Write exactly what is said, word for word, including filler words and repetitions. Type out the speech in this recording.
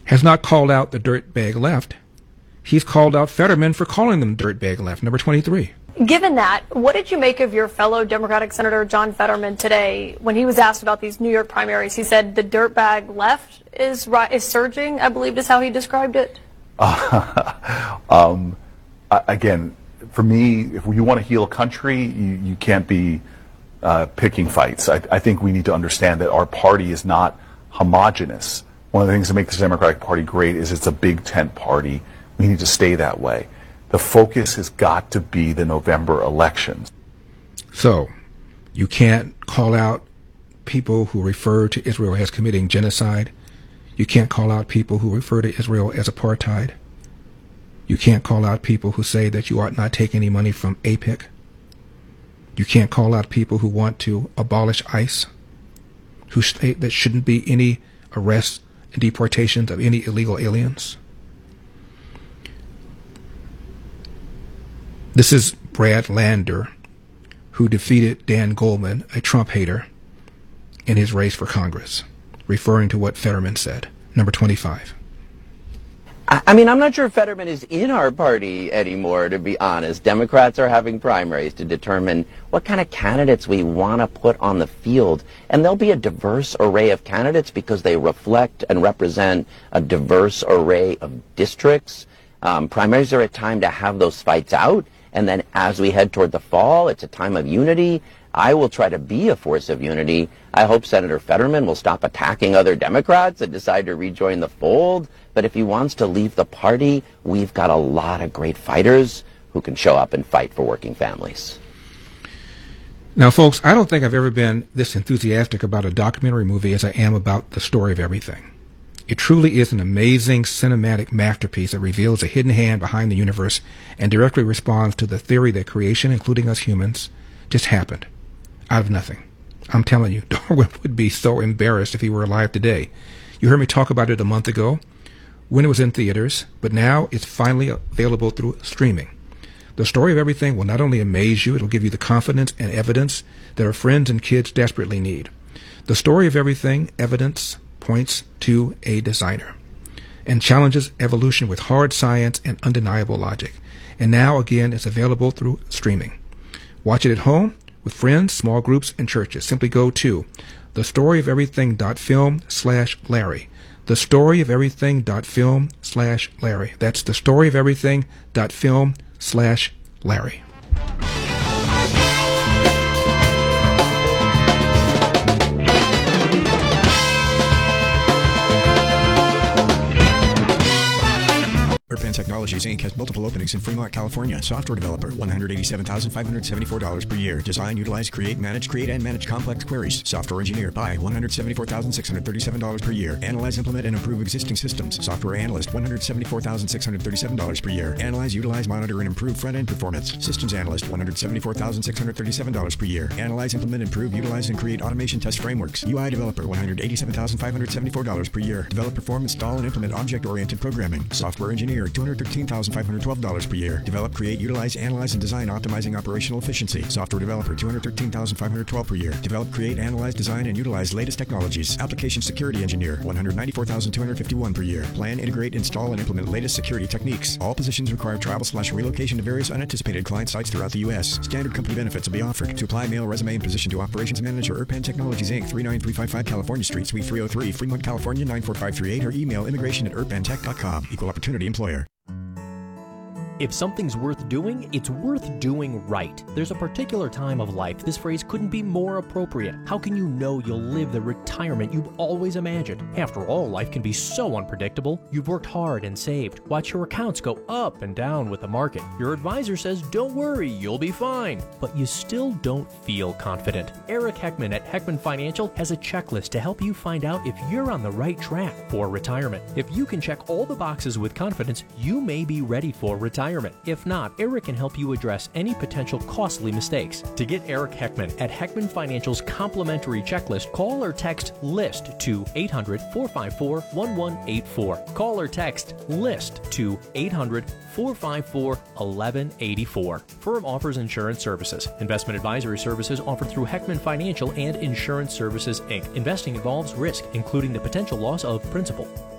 has not called out the dirtbag left. He's called out Fetterman for calling them dirtbag left, number twenty-three. Given that, what did you make of your fellow Democratic Senator John Fetterman today when he was asked about these New York primaries? He said the dirtbag left is is surging, I believe is how he described it. Uh, um, again, for me, if you want to heal a country, you, you can't be uh, picking fights. I, I think we need to understand that our party is not homogenous. One of the things that makes the Democratic Party great is it's a big tent party. We need to stay that way. The focus has got to be the November elections. So, you can't call out people who refer to Israel as committing genocide. You can't call out people who refer to Israel as apartheid. You can't call out people who say that you ought not take any money from AIPAC. You can't call out people who want to abolish ICE, who state that shouldn't be any arrests and deportations of any illegal aliens. This is Brad Lander, who defeated Dan Goldman, a Trump hater, in his race for Congress, referring to what Fetterman said. Number twenty-five. I mean, I'm not sure Fetterman is in our party anymore, to be honest. Democrats are having primaries to determine what kind of candidates we want to put on the field. And there'll be a diverse array of candidates because they reflect and represent a diverse array of districts. Um, primaries are a time to have those fights out. And then as we head toward the fall, it's a time of unity. I will try to be a force of unity. I hope Senator Fetterman will stop attacking other Democrats and decide to rejoin the fold. But if he wants to leave the party, we've got a lot of great fighters who can show up and fight for working families. Now, folks, I don't think I've ever been this enthusiastic about a documentary movie as I am about The Story of Everything. It truly is an amazing cinematic masterpiece that reveals a hidden hand behind the universe and directly responds to the theory that creation, including us humans, just happened out of nothing. I'm telling you, Darwin would be so embarrassed if he were alive today. You heard me talk about it a month ago when it was in theaters, but now it's finally available through streaming. The Story of Everything will not only amaze you, it will give you the confidence and evidence that our friends and kids desperately need. The Story of Everything evidence points to a designer and challenges evolution with hard science and undeniable logic. And now, again, it's available through streaming. Watch it at home, with friends, small groups, and churches. Simply go to thestoryoferything.film slash Larry. Thestoryoferything.film slash Larry. That's thestoryoferything.film slash Larry. Urban Technologies, Incorporated has multiple openings in Fremont, California. Software developer, one hundred eighty-seven thousand five hundred seventy-four dollars per year. Design, utilize, create, manage, create, and manage complex queries. Software engineer, pay one hundred seventy-four thousand six hundred thirty-seven dollars per year. Analyze, implement, and improve existing systems. Software analyst, one hundred seventy-four thousand six hundred thirty-seven dollars per year. Analyze, utilize, monitor, and improve front-end performance. Systems analyst, one hundred seventy-four thousand six hundred thirty-seven dollars per year. Analyze, implement, improve, utilize, and create automation test frameworks. U I developer, one hundred eighty-seven thousand five hundred seventy-four dollars per year. Develop, perform, install, and implement object-oriented programming. Software engineer, two hundred thirteen thousand five hundred twelve dollars per year. Develop, create, utilize, analyze, and design optimizing operational efficiency. Software developer, two hundred thirteen thousand five hundred twelve dollars per year. Develop, create, analyze, design, and utilize latest technologies. Application security engineer, one hundred ninety-four thousand two hundred fifty-one dollars per year. Plan, integrate, install, and implement latest security techniques. All positions require travel slash relocation to various unanticipated client sites throughout the U S. Standard company benefits will be offered. To apply, mail, resume, and position to Operations Manager, Urban Technologies, Incorporated, three nine three five five California Street, Suite three oh three, Fremont, California, nine four five three eight, or email immigration at urbantech dot com. Equal opportunity employer. If something's worth doing, it's worth doing right. There's a particular time of life this phrase couldn't be more appropriate. How can you know you'll live the retirement you've always imagined? After all, life can be so unpredictable. You've worked hard and saved. Watch your accounts go up and down with the market. Your advisor says, don't worry, you'll be fine. But you still don't feel confident. Eric Heckman at Heckman Financial has a checklist to help you find out if you're on the right track for retirement. If you can check all the boxes with confidence, you may be ready for retirement. If not, Eric can help you address any potential costly mistakes. To get Eric Heckman at Heckman Financial's complimentary checklist, call or text LIST to eight hundred, four five four, one one eight four. Call or text LIST to eight hundred, four five four, one one eight four. Firm offers insurance services. Investment advisory services offered through Heckman Financial and Insurance Services, Incorporated. Investing involves risk, including the potential loss of principal.